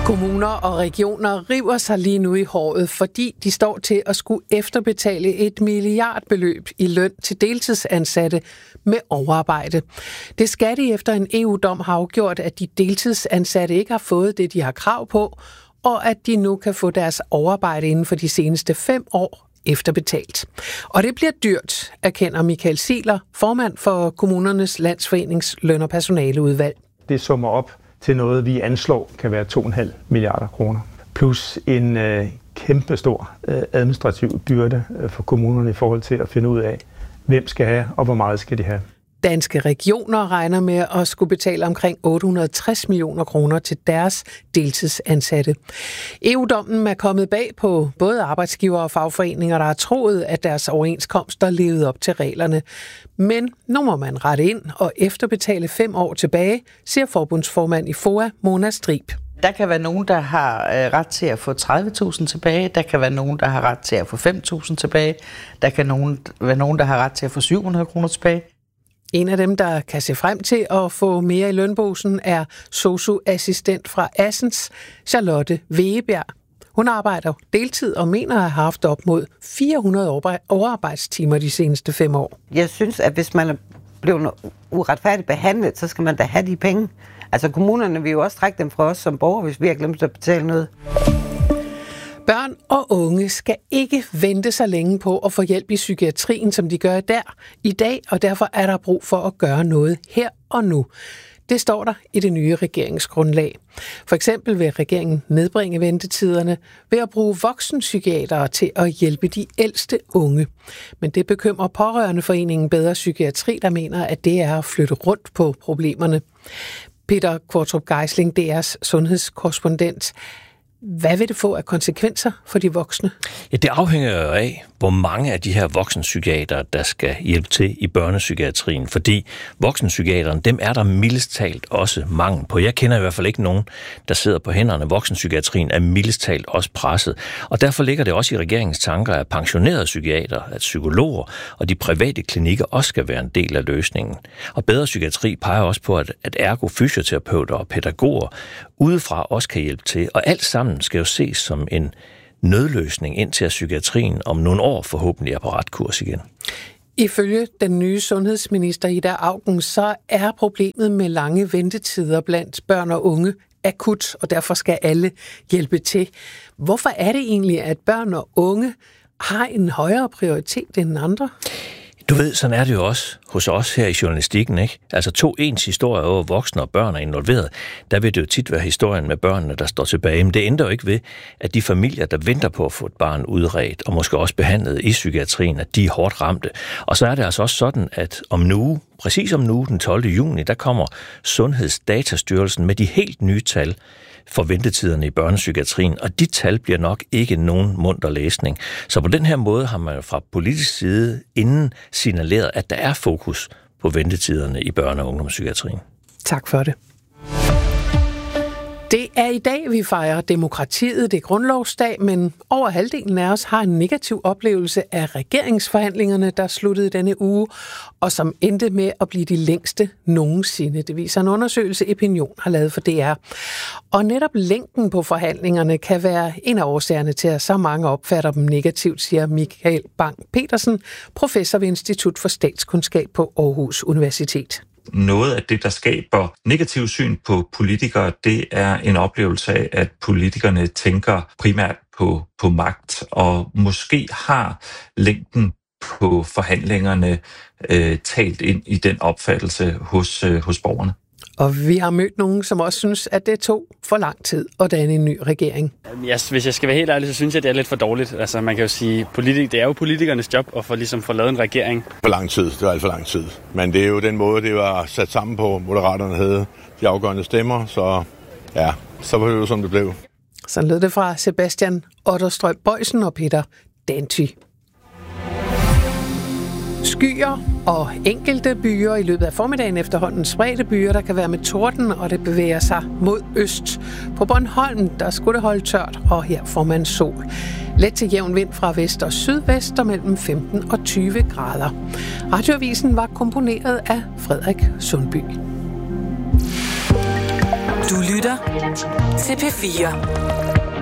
Kommuner og regioner river sig lige nu i håret, fordi de står til at skulle efterbetale et milliardbeløb i løn til deltidsansatte med overarbejde. Det skal de efter en EU-dom har afgjort, at de deltidsansatte ikke har fået det, de har krav på, og at de nu kan få deres overarbejde inden for de seneste 5 år efterbetalt. Og det bliver dyrt, erkender Michael Ziegler, formand for Kommunernes Landsforenings løn- og personaleudvalg. Det summer op til noget, vi anslår kan være 2,5 milliarder kroner. Plus en kæmpestor administrativ byrde for kommunerne i forhold til at finde ud af, hvem skal have og hvor meget skal de have. Danske regioner regner med at skulle betale omkring 860 millioner kroner til deres deltidsansatte. EU-dommen er kommet bag på både arbejdsgivere og fagforeninger, der har troet, at deres overenskomster levede op til reglerne. Men nu må man rette ind og efterbetale 5 år tilbage, siger forbundsformand i FOA, Mona Strib. Der kan være nogen, der har ret til at få 30.000 tilbage. Der kan være nogen, der har ret til at få 5.000 tilbage. Der kan være nogen, der har ret til at få 700 kroner tilbage. En af dem, der kan se frem til at få mere i lønbosen, er sosu-assistent fra Assens, Charlotte Wegebjerg. Hun arbejder deltid og mener at have haft op mod 400 overarbejdstimer de seneste 5 år. Jeg synes, at hvis man er blevet uretfærdigt behandlet, så skal man da have de penge. Altså kommunerne vil jo også trække dem fra os som borgere, hvis vi har glemt at betale noget. Børn og unge skal ikke vente så længe på at få hjælp i psykiatrien, som de gør i dag, og derfor er der brug for at gøre noget her og nu. Det står der i det nye regeringsgrundlag. For eksempel vil regeringen nedbringe ventetiderne ved at bruge voksenpsykiatere til at hjælpe de ældste unge. Men det bekymrer Pårørendeforeningen Bedre Psykiatri, der mener, at det er at flytte rundt på problemerne. Peter Kvartrup Geisling, DR's sundhedskorrespondent. Hvad vil det få af konsekvenser for de voksne? Ja, det afhænger jo af, hvor mange af de her voksenpsykiatere, der skal hjælpe til i børnepsykiatrien. Fordi voksenpsykiaterne, dem er der mildest talt også mangel på. Jeg kender i hvert fald ikke nogen, der sidder på hænderne. Voksenpsykiatrien er mildest talt også presset. Og derfor ligger det også i regeringens tanker, at pensionerede psykiater, at psykologer og de private klinikker også skal være en del af løsningen. Og Bedre Psykiatri peger også på, at ergo-fysioterapeuter og pædagoger udefra også kan hjælpe til. Og alt sammen skal jo ses som en nødløsning, indtil at psykiatrien om nogle år forhåbentlig er på ret kurs igen. Ifølge den nye sundhedsminister Ida Auken, så er problemet med lange ventetider blandt børn og unge akut, og derfor skal alle hjælpe til. Hvorfor er det egentlig, at børn og unge har en højere prioritet end andre? Du ved, sådan er det jo også hos os her i journalistikken, ikke? Altså 2 ens historier over voksne og børn er involveret. Der vil det jo tit være historien med børnene, der står tilbage. Men det ændrer jo ikke ved, at de familier, der venter på at få et barn udredt, og måske også behandlet i psykiatrien, at de er hårdt ramte. Og så er det altså også sådan, at præcis om nu, den 12. juni, der kommer Sundhedsdatastyrelsen med de helt nye tal for ventetiderne i børnepsykiatrien, og de tal bliver nok ikke nogen munter læsning. Så på den her måde har man fra politisk side inden signaleret, at der er fokus på ventetiderne i børne- og ungdomspsykiatrien. Tak for det. Det er i dag, vi fejrer demokratiet. Det er grundlovsdag, men over halvdelen af os har en negativ oplevelse af regeringsforhandlingerne, der sluttede denne uge, og som endte med at blive de længste nogensinde. Det viser en undersøgelse, Opinion har lavet for DR. Og netop længden på forhandlingerne kan være en af årsagerne til, at så mange opfatter dem negativt, siger Michael Bang-Petersen, professor ved Institut for Statskundskab på Aarhus Universitet. Noget af det, der skaber negativ syn på politikere, det er en oplevelse af, at politikerne tænker primært på magt, og måske har længden på forhandlingerne talt ind i den opfattelse hos borgerne. Og vi har mødt nogen, som også synes, at det tog for lang tid at danne en ny regering. Hvis jeg skal være helt ærlig, så synes jeg, det er lidt for dårligt. Altså, man kan jo sige, det er jo politikernes job at få lavet en regering. For lang tid, det var alt for lang tid. Men det er jo den måde, det var sat sammen på. Moderaterne havde de afgørende stemmer, så ja, så var det jo, som det blev. Sådan lød det fra Sebastian Otterstrøm Bøjsen og Peter Danty. Skyer og enkelte byer i løbet af formiddagen efterhånden spredte byer, der kan være med torden, og det bevæger sig mod øst. På Bornholm, der skulle det holde tørt, og her får man sol. Let til jævn vind fra vest og sydvest og mellem 15 og 20 grader. Radioavisen var komponeret af Frederik Sundby. Du lytter lytter til P4.